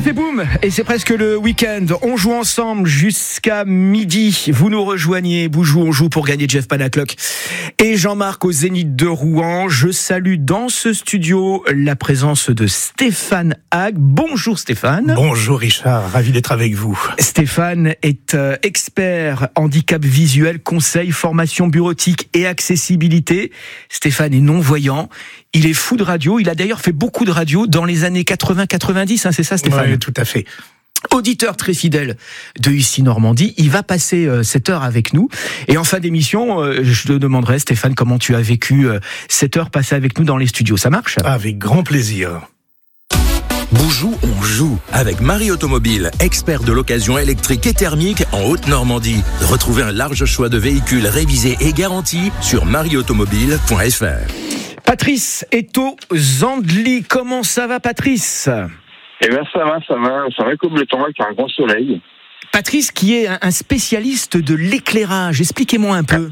fait boum et c'est presque le week-end. On joue ensemble jusqu'à midi. Vous nous rejoignez, on joue pour gagner Jeff Panaclock et Jean-Marc au Zénith de Rouen. Je salue dans ce studio la présence de Stéphane Hague. Bonjour Stéphane. Bonjour Richard, ravi d'être avec vous. Stéphane est expert handicap visuel, conseil, formation bureautique et accessibilité. Stéphane est non-voyant. Il est fou de radio. Il a d'ailleurs fait beaucoup de radio dans les années 80-90. C'est ça, Stéphane ? Oui, tout à fait. Auditeur très fidèle de ici Normandie, il va passer cette heure avec nous. Et en fin d'émission, je te demanderai, Stéphane, comment tu as vécu cette heure passée avec nous dans les studios. Ça marche ? Avec grand plaisir. Boujou, on joue avec Marie Automobile, expert de l'occasion électrique et thermique en Haute-Normandie. Retrouvez un large choix de véhicules révisés et garantis sur marieautomobile.fr. Patrice est au Zandli. Comment ça va, Patrice ? Eh bien, ça va comme le temps avec un grand soleil. Patrice, qui est un spécialiste de l'éclairage, expliquez-moi un peu.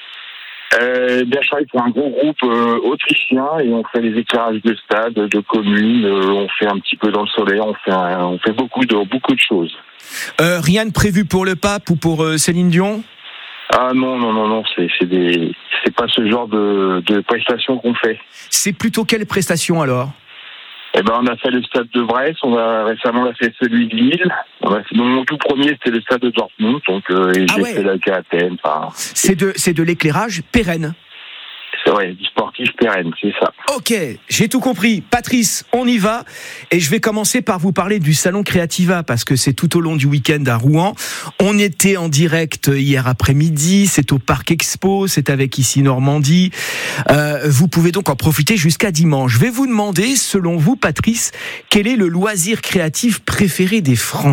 Je travaille pour un gros groupe autrichien et on fait les éclairages de stades, de communes, on fait un petit peu dans le soleil, on fait beaucoup de choses. Rien de prévu pour le pape ou pour Céline Dion ? Ah non, c'est pas ce genre de prestations qu'on fait. C'est plutôt quelle prestation alors ? Eh ben, on a fait le stade de Brest, récemment on a fait celui de Lille. Mon tout premier c'était le stade de Dortmund, donc j'ai fait la à Athènes. C'est de l'éclairage pérenne. C'est vrai, du sportif pérenne, c'est ça. Ok, j'ai tout compris. Patrice, on y va. Et je vais commencer par vous parler du Salon Créativa, parce que c'est tout au long du week-end à Rouen. On était en direct hier après-midi, c'est au Parc Expo, c'est avec ici Normandie. Vous pouvez donc en profiter jusqu'à dimanche. Je vais vous demander, selon vous, Patrice, quel est le loisir créatif préféré des Français ?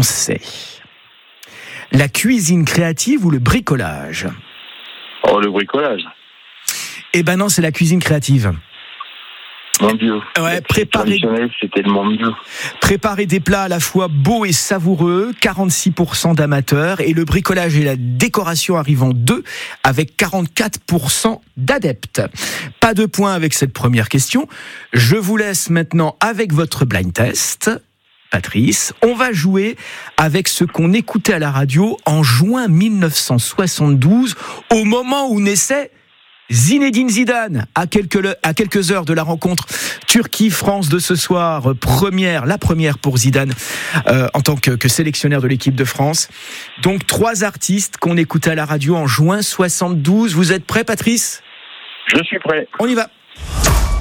La cuisine créative ou le bricolage ? Oh, le bricolage. Eh ben non, c'est la cuisine créative. Mon Dieu. Ouais, c'était le monde Dieu. Préparer des plats à la fois beaux et savoureux, 46% d'amateurs, et le bricolage et la décoration arrivent en deux, avec 44% d'adeptes. Pas de points avec cette première question. Je vous laisse maintenant avec votre blind test. Patrice, on va jouer avec ce qu'on écoutait à la radio en juin 1972, au moment où naissait Zinedine Zidane, à quelques heures de la rencontre Turquie-France de ce soir, la première pour Zidane en tant que sélectionneur de l'équipe de France. Donc 3 artistes qu'on écoutait à la radio en juin 72. Vous êtes prêt, Patrice ? Je suis prêt. On y va.